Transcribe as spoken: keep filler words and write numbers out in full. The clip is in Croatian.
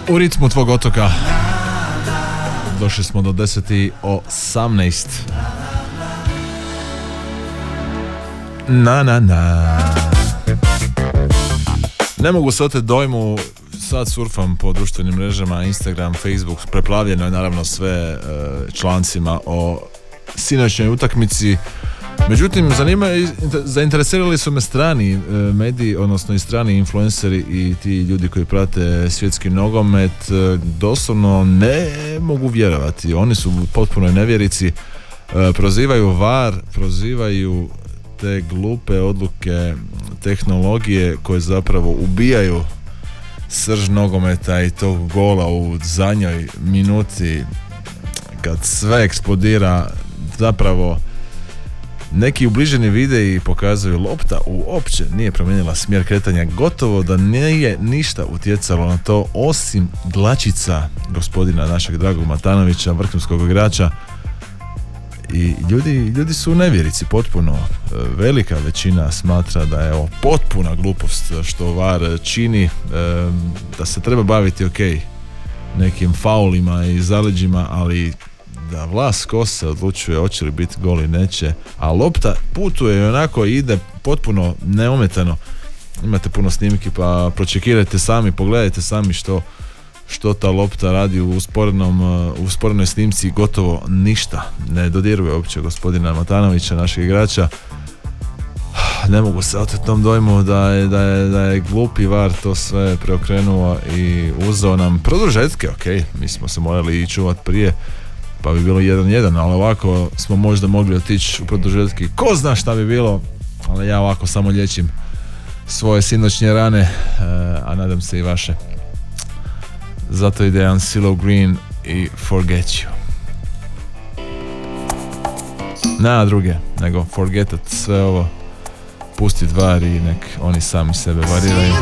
U ritmu tvog otoka. Došli smo do deset i osamnaest. Na na na. Ne mogu se oteti dojmu, sad surfam po društvenim mrežama, Instagram, Facebook, preplavljeno je naravno sve uh, člancima o sinoćnoj utakmici. Međutim, zanima, zainteresirali su me strani uh, mediji, odnosno i strani influenceri i ti ljudi koji prate svjetski nogomet. Uh, doslovno ne mogu vjerovati, oni su u potpunoj nevjerici, uh, prozivaju V A R, prozivaju te glupe odluke tehnologije koje zapravo ubijaju srž nogometa i tog gola u zadnjoj minuti kad sve eksplodira. Zapravo neki ubliženi videi pokazuju lopta uopće nije promijenila smjer kretanja, gotovo da nije ništa utjecalo na to osim dlačica gospodina našeg dragog Matanovića, vrhunskog igrača. I ljudi, ljudi su u nevjerici potpuno. Velika većina smatra da je ovo potpuna glupost što V A R čini, da se treba baviti ok nekim faulima i zaleđima, ali da vlast kose odlučuje hoće li biti gol i neće, a lopta putuje i onako ide potpuno neometano. Imate puno snimki pa pročekirajte sami, pogledajte sami što što ta lopta radi u usporednom, u usporednoj snimci. Gotovo ništa ne dodiruje uopće gospodina Matanovića, našeg igrača. Ne mogu se oteti tom dojmu da je, da je, da je glupi V A R to sve preokrenuo i uzeo nam produžetke. Ok, mi smo se morali i čuvati prije pa bi bilo jedan jedan, ali ovako smo možda mogli otići u produžetki, ko zna šta bi bilo, ali ja ovako samo liječim svoje sinoćnje rane, a nadam se i vaše. Zato ide jedan CeeLo Green i Forget You. Na druge, nego forgetat sve ovo, pustit V A R i nek oni sami sebe variraju.